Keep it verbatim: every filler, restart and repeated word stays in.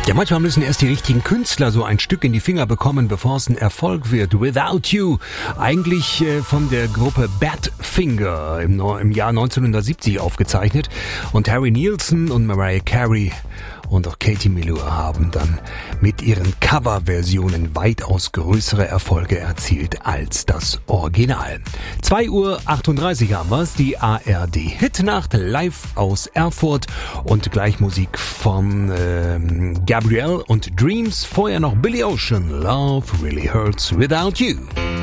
Ja, manchmal müssen erst die richtigen Künstler so ein Stück in die Finger bekommen, bevor es ein Erfolg wird. Without You, eigentlich äh, von der Gruppe Badfinger im, im Jahr neunzehnhundertsiebzig aufgezeichnet. Und Harry Nilsson und Mariah Carey und auch Katie Melua haben dann mit ihren Coverversionen weitaus größere Erfolge erzielt als das Original. zwei Uhr achtunddreißig haben wir's, die A R D Hitnacht live aus Erfurt und gleich Musik von ähm, Gabrielle und Dreams. Vorher noch Billy Ocean, Love Really Hurts Without You.